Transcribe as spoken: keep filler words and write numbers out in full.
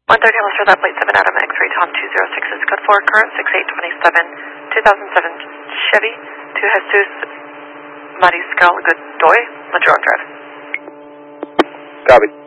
one thirty, let's start that plate seven Adam X-ray Tom two zero six is code four, current six eight twenty-seven, two thousand seven Chevy to Jesus Mariscal Godoy, Madron Drive. Copy.